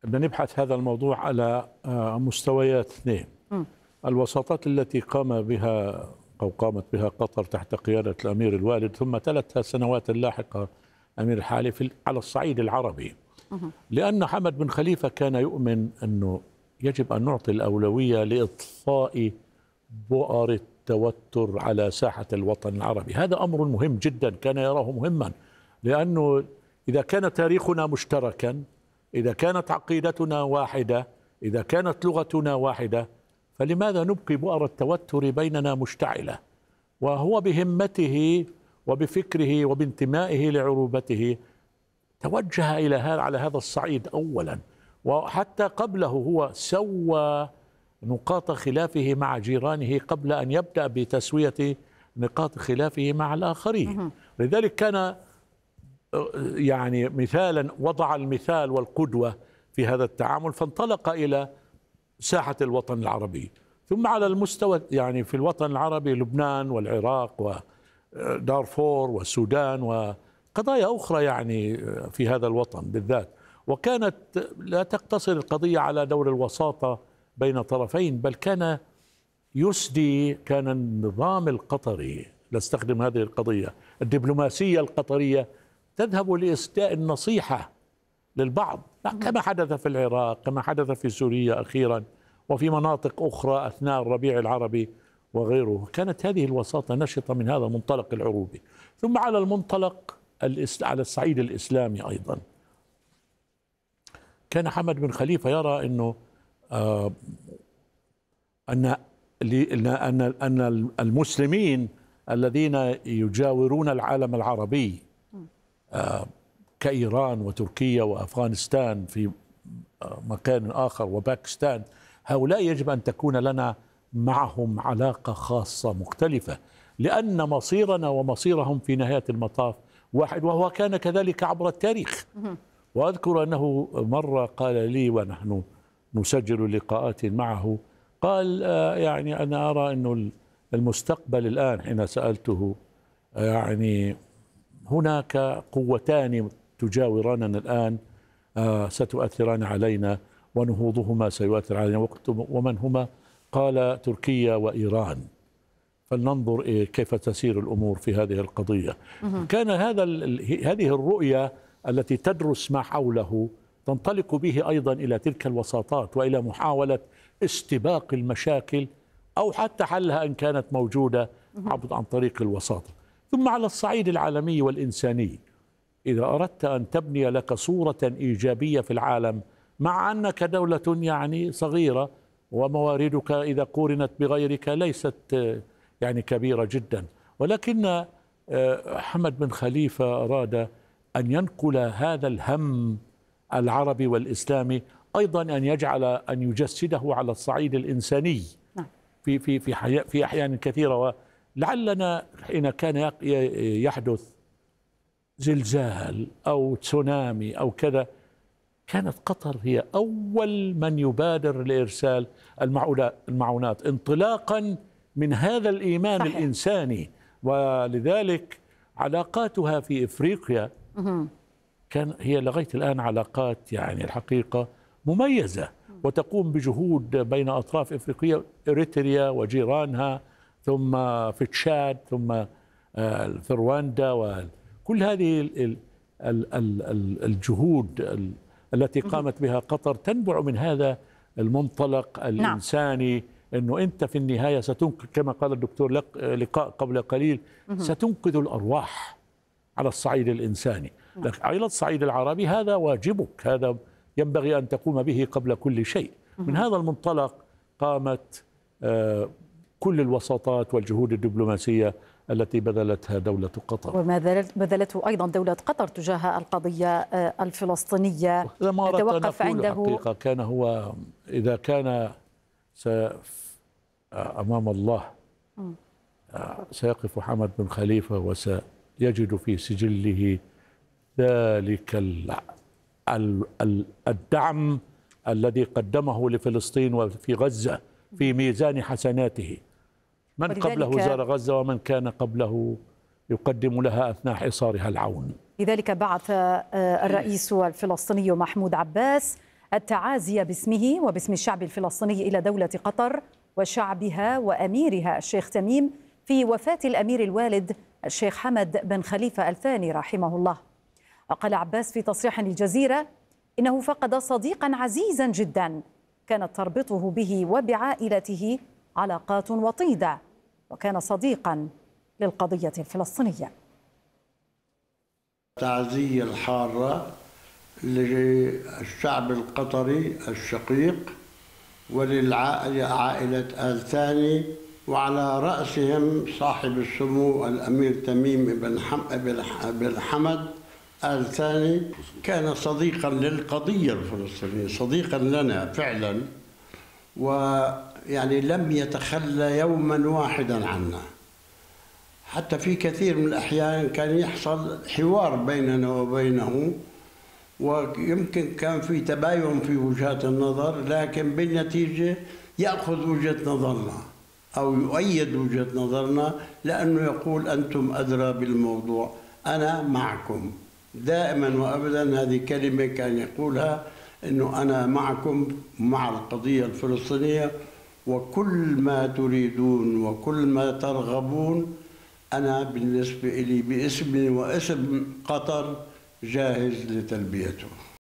بدنا نبحث هذا الموضوع على مستويات اثنين. الوساطات التي قامت بها قطر تحت قيادة الأمير الوالد، ثم تلتها السنوات اللاحقة الأمير الحالي على الصعيد العربي. لأن حمد بن خليفة كان يؤمن أنه يجب أن نعطي الأولوية لإطفاء بؤر التوتر على ساحة الوطن العربي. هذا أمر مهم جدا، كان يراه مهما، لأنه إذا كان تاريخنا مشتركا، إذا كانت عقيدتنا واحدة، إذا كانت لغتنا واحدة، فلماذا نبقي بؤر التوتر بيننا مشتعلة؟ وهو بهمته وبفكره وبانتمائه لعروبته توجه إلى على هذا الصعيد أولا، وحتى قبله هو سوى نقاط خلافه مع جيرانه قبل أن يبدأ بتسوية نقاط خلافه مع الآخرين. لذلك كان يعني مثالا، وضع المثال والقدوة في هذا التعامل، فانطلق إلى ساحة الوطن العربي. ثم على المستوى يعني في الوطن العربي لبنان والعراق ودارفور والسودان وقضايا أخرى يعني في هذا الوطن بالذات. وكانت لا تقتصر القضية على دور الوساطة بين طرفين، بل كان النظام القطري، نستخدم هذه القضية، الدبلوماسية القطرية تذهب لإسداء النصيحة للبعض، كما حدث في العراق، كما حدث في سوريا أخيرا، وفي مناطق أخرى أثناء الربيع العربي وغيره. كانت هذه الوساطة نشطة من هذا المنطلق العروبي. ثم على المنطلق على الصعيد الإسلامي أيضا، كان حمد بن خليفة يرى أنه أن المسلمين الذين يجاورون العالم العربي كإيران وتركيا وأفغانستان في مكان آخر وباكستان، هؤلاء يجب أن تكون لنا معهم علاقة خاصة مختلفة، لأن مصيرنا ومصيرهم في نهاية المطاف واحد، وهو كان كذلك عبر التاريخ. وأذكر أنه مرة قال لي ونحن نسجل لقاءات معه، قال يعني أنا أرى أنه المستقبل الآن، حين سألته يعني هناك قوتان تجاوراننا الآن ستؤثران علينا، ونهوضهما سيؤثر علينا، ومن هما؟ قال تركيا وإيران. فلننظر كيف تسير الأمور في هذه القضية. كان هذه الرؤية التي تدرس ما حوله تنطلق به أيضا إلى تلك الوساطات وإلى محاولة استباق المشاكل أو حتى حلها إن كانت موجودة عن طريق الوساطة. ثم على الصعيد العالمي والإنساني، إذا أردت أن تبني لك صورة إيجابية في العالم، مع أنك دولة يعني صغيرة ومواردك إذا قورنت بغيرك ليست يعني كبيرة جدا، ولكن حمد بن خليفة أراد أن ينقل هذا الهم العربي والإسلامي أيضا أن يجسده على الصعيد الإنساني في أحيان كثيرة. ولعلنا حين كان يحدث زلزال أو تسونامي أو كذا، كانت قطر هي أول من يبادر لإرسال المعونات انطلاقا من هذا الإيمان صحيح. الإنساني. ولذلك علاقاتها في إفريقيا كان هي لغاية الآن علاقات يعني الحقيقة مميزة، وتقوم بجهود بين أطراف إفريقية، إريتريا وجيرانها، ثم في تشاد، ثم في رواندا، وكل هذه الجهود التي قامت بها قطر تنبع من هذا المنطلق الإنساني. أنه أنت في النهاية ستنقذ، كما قال الدكتور لقاء قبل قليل، ستنقذ الأرواح على الصعيد الإنساني. لكن على الصعيد العربي هذا واجبك، هذا ينبغي أن تقوم به قبل كل شيء. من هذا المنطلق قامت كل الوساطات والجهود الدبلوماسية التي بذلتها دولة قطر، وما بذلته أيضا دولة قطر تجاه القضية الفلسطينية. لما نتوقف عنده حقيقة كان هو إذا كان أمام الله سيقف حمد بن خليفة وسيجد في سجله ذلك الدعم الذي قدمه لفلسطين وفي غزة في ميزان حسناته. من قبله زار غزة ومن كان قبله يقدم لها أثناء حصارها العون. لذلك بعث الرئيس الفلسطيني محمود عباس التعازي باسمه وباسم الشعب الفلسطيني إلى دولة قطر وشعبها وأميرها الشيخ تميم في وفاة الأمير الوالد الشيخ حمد بن خليفة الثاني رحمه الله. وقال عباس في تصريح للجزيرة إنه فقد صديقا عزيزا جدا كانت تربطه به وبعائلته علاقات وطيدة، وكان صديقا للقضية الفلسطينية. تعزية الحارة للشعب القطري الشقيق وللعائلة آل ثاني، وعلى رأسهم صاحب السمو الأمير تميم بن حمد آل ثاني. كان صديقا للقضية الفلسطينية، صديقا لنا فعلا، ويعني لم يتخلى يوما واحدا عنا. حتى في كثير من الأحيان كان يحصل حوار بيننا وبينه، ويمكن كان في تباين في وجهات النظر، لكن بالنتيجة يأخذ وجهة نظرنا أو يؤيد وجهة نظرنا، لأنه يقول أنتم أدرى بالموضوع، أنا معكم. دائما وأبدا هذه كلمة كان يقولها، أنه أنا معكم مع القضية الفلسطينية، وكل ما تريدون وكل ما ترغبون أنا بالنسبة لي باسمي واسم قطر جاهز لتلبيته.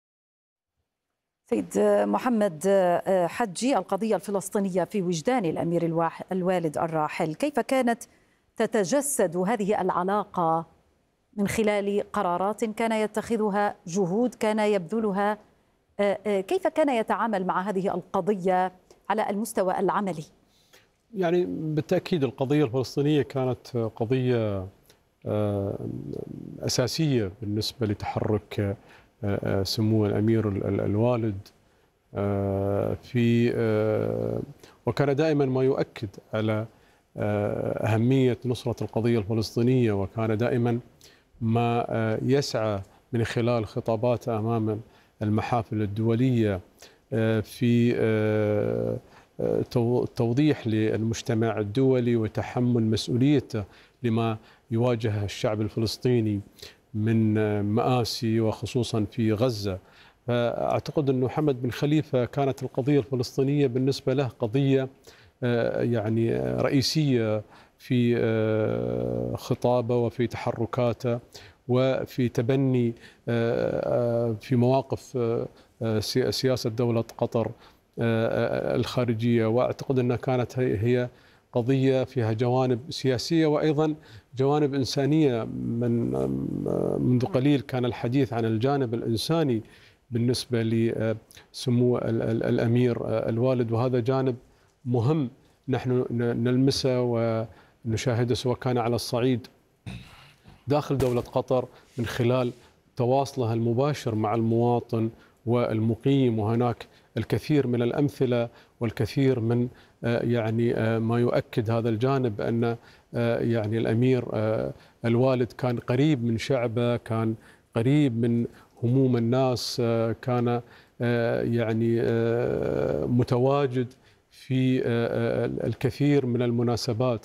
سيد محمد حجي، القضية الفلسطينية في وجدان الأمير الوالد الراحل، كيف كانت تتجسد هذه العلاقة من خلال قرارات كان يتخذها، جهود كان يبذلها؟ كيف كان يتعامل مع هذه القضية على المستوى العملي؟ يعني بالتأكيد القضية الفلسطينية كانت قضية أساسية بالنسبة لتحرك سمو الأمير الوالد وكان دائما ما يؤكد على أهمية نصرة القضية الفلسطينية، وكان دائما ما يسعى من خلال خطاباته أمام المحافل الدولية في توضيح للمجتمع الدولي وتحمل مسؤوليته لما يواجه الشعب الفلسطيني من مآسي، وخصوصا في غزة. فأعتقد أن محمد بن خليفة كانت القضية الفلسطينية بالنسبة له قضية يعني رئيسية في خطابه وفي تحركاته وفي تبني في مواقف سياسة دولة قطر الخارجية. وأعتقد أنها كانت هي قضية فيها جوانب سياسية وأيضا جوانب إنسانية. منذ قليل كان الحديث عن الجانب الإنساني بالنسبة لسمو الأمير الوالد، وهذا جانب مهم نحن نلمسه ونشاهده، سواء كان على الصعيد داخل دولة قطر من خلال تواصلها المباشر مع المواطن والمقيم، وهناك الكثير من الأمثلة والكثير من يعني ما يؤكد هذا الجانب، أن يعني الأمير الوالد كان قريب من شعبه، كان قريب من هموم الناس، كان يعني متواجد في الكثير من المناسبات.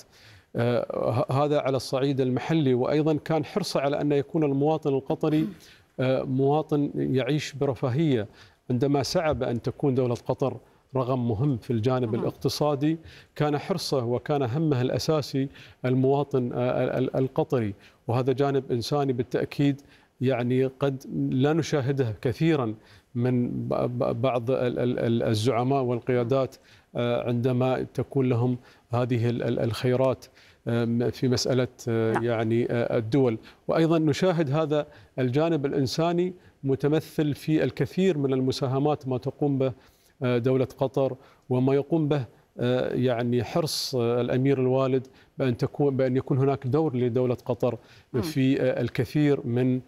هذا على الصعيد المحلي، وأيضا كان حرصه على أن يكون المواطن القطري مواطن يعيش برفاهية. عندما سعى بأن تكون دولة قطر رقم مهم في الجانب الاقتصادي، كان حرصه وكان همه الأساسي المواطن القطري، وهذا جانب إنساني بالتأكيد يعني قد لا نشاهده كثيرا من بعض الزعماء والقيادات عندما تكون لهم هذه الخيرات في مسألة يعني الدول. وأيضا نشاهد هذا الجانب الإنساني متمثل في الكثير من المساهمات ما تقوم به دولة قطر، وما يقوم به يعني حرص الأمير الوالد بأن يكون هناك دور لدولة قطر في الكثير من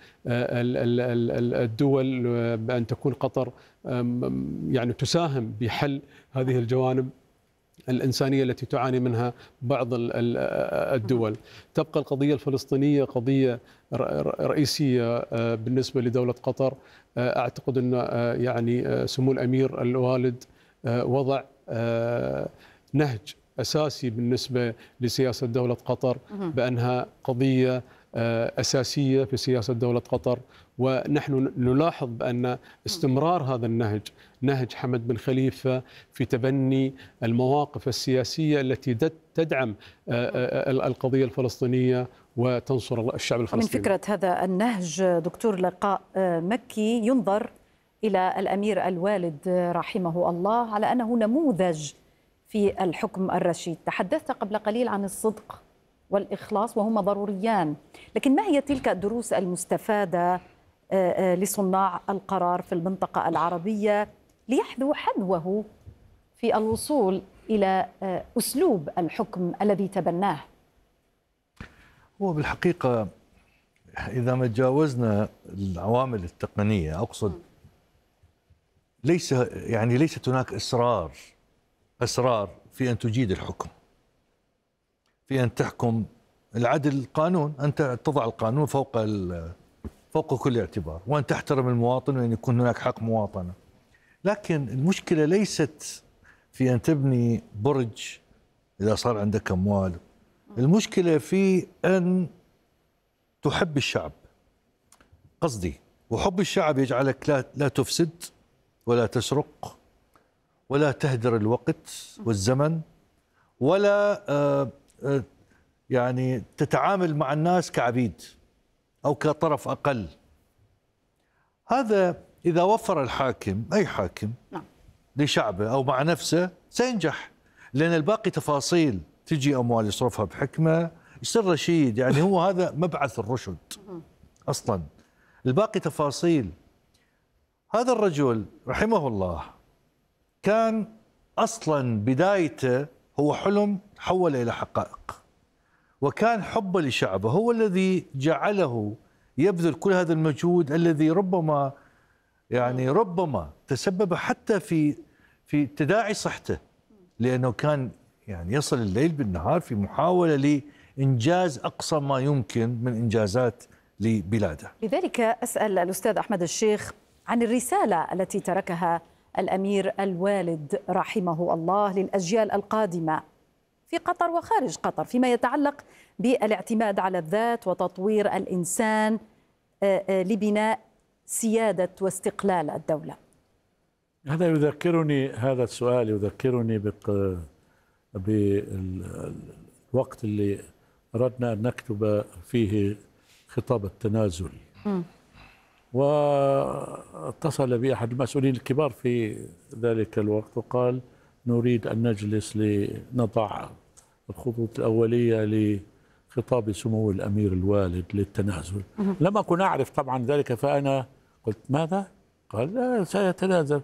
الدول، بأن تكون قطر يعني تساهم بحل هذه الجوانب الإنسانية التي تعاني منها بعض الدول. تبقى القضية الفلسطينية قضية رئيسية بالنسبة لدولة قطر. أعتقد أن يعني سمو الأمير الوالد وضع نهج أساسي بالنسبة لسياسة دولة قطر، بأنها قضية أساسية في سياسة دولة قطر، ونحن نلاحظ بأن استمرار هذا النهج، نهج حمد بن خليفة في تبني المواقف السياسية التي تدعم القضية الفلسطينية وتنصر الشعب الفلسطيني. من فكرة هذا النهج دكتور لقاء مكي ينظر إلى الأمير الوالد رحمه الله على أنه نموذج في الحكم الرشيد. تحدثت قبل قليل عن الصدق والإخلاص وهما ضروريان، لكن ما هي تلك الدروس المستفادة لصناع القرار في المنطقة العربية ليحذو حذوه في الوصول إلى أسلوب الحكم الذي تبناه؟ هو بالحقيقة إذا ما تجاوزنا العوامل التقنية، أقصد ليست هناك أسرار في أن تجيد الحكم، في أن تحكم. العدل القانون، أنت تضع القانون فوق كل اعتبار، وأن تحترم المواطن وأن يكون هناك حق مواطنة. لكن المشكلة ليست في أن تبني برج إذا صار عندك أموال، المشكلة في أن تحب الشعب. قصدي وحب الشعب يجعلك لا تفسد ولا تسرق ولا تهدر الوقت والزمن، ولا يعني تتعامل مع الناس كعبيد أو كطرف أقل. هذا إذا وفر الحاكم، أي حاكم، لشعبه أو مع نفسه سينجح، لأن الباقي تفاصيل. تجي أموال يصرفها بحكمة، يصير رشيد. يعني هو هذا مبعث الرشد أصلا، الباقي تفاصيل. هذا الرجل رحمه الله كان أصلا بدايته هو حلم تحول إلى حقائق، وكان حبه لشعبه هو الذي جعله يبذل كل هذا المجهود الذي ربما تسبب حتى في تداعي صحته، لأنه كان يصل الليل بالنهار في محاولة لإنجاز أقصى ما يمكن من إنجازات لبلاده. لذلك أسأل الأستاذ أحمد الشيخ عن الرسالة التي تركها الأمير الوالد رحمه الله للأجيال القادمة في قطر وخارج قطر فيما يتعلق بالاعتماد على الذات وتطوير الإنسان لبناء سيادة واستقلال الدولة. هذا السؤال يذكرني بالوقت اللي أردنا أن نكتب فيه خطاب التنازل، واتصل بي أحد المسؤولين الكبار في ذلك الوقت وقال نريد أن نجلس لنضع الخطوط الأولية لخطاب سمو الأمير الوالد للتنازل. لم أكن أعرف طبعا ذلك، فأنا قلت ماذا؟ قال لا سيتنازل.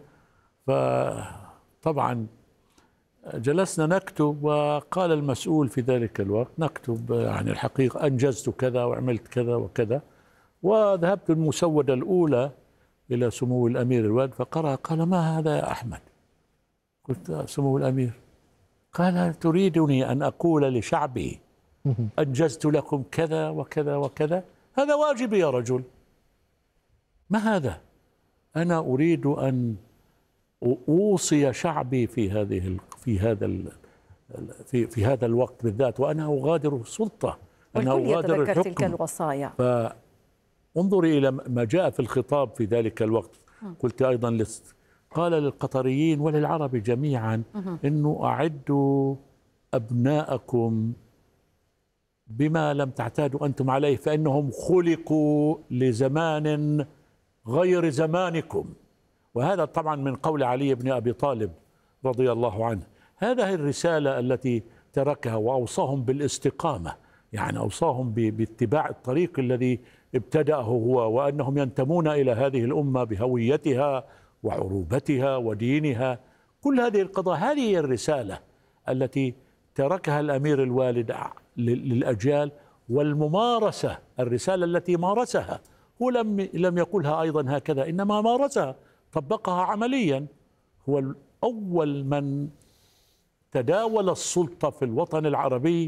فطبعا جلسنا نكتب، وقال المسؤول في ذلك الوقت نكتب الحقيقة أنجزت كذا وعملت كذا وكذا. وذهبت المسودة الأولى إلى سمو الأمير الوالد فقرأ، قال ما هذا يا أحمد؟ قلت سمو الأمير. قال تريدني أن أقول لشعبي أنجزت لكم كذا وكذا وكذا؟ هذا واجبي يا رجل. ما هذا؟ أنا أريد أن أوصي شعبي في هذا الوقت بالذات، وأنا أغادر السلطة، أنا أغادر الحكم. تلك الوصايا. فانظري إلى ما جاء في الخطاب في ذلك الوقت. قلت أيضا قال للقطريين وللعرب جميعا إنه أعدوا أبناءكم بما لم تعتادوا أنتم عليه، فإنهم خلقوا لزمان غير زمانكم. وهذا طبعا من قول علي بن أبي طالب رضي الله عنه. هذه الرسالة التي تركها، وأوصاهم بالاستقامة، أوصاهم باتباع الطريق الذي ابتدأه هو، وأنهم ينتمون إلى هذه الأمة بهويتها وعروبتها ودينها. كل هذه القضايا، هذه هي الرسالة التي تركها الأمير الوالد للأجيال، والممارسة، الرسالة التي مارسها. هو لم يقولها أيضا هكذا، إنما مارسها، طبقها عمليا. هو أول من تداول السلطة في الوطن العربي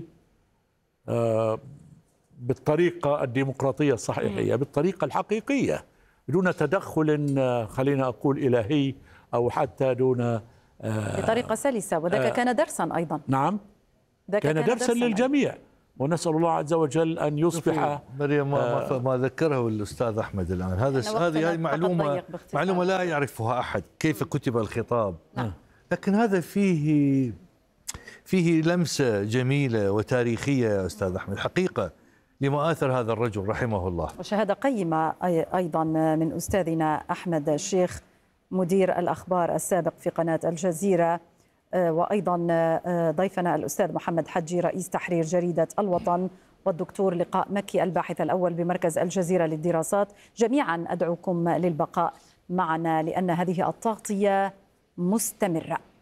بالطريقة الديمقراطية الصحيحية، بالطريقة الحقيقية، دون تدخل خلينا أقول إلهي، أو حتى دون بطريقة سلسة. وذاك كان درسا أيضا. نعم، كان درسا للجميع. ونسأل الله عز وجل أن يصبح. مريم ما ذكره الأستاذ أحمد الآن، هذه معلومة لا يعرفها أحد، كيف كتب الخطاب. لكن هذا فيه لمسة جميلة وتاريخية يا أستاذ أحمد حقيقة لمآثر هذا الرجل رحمه الله. وشهادة قيمة أيضا من أستاذنا أحمد الشيخ مدير الأخبار السابق في قناة الجزيرة، وأيضا ضيفنا الأستاذ محمد حجي رئيس تحرير جريدة الوطن، والدكتور لقاء مكي الباحث الأول بمركز الجزيرة للدراسات. جميعا أدعوكم للبقاء معنا لأن هذه التغطية مستمرة.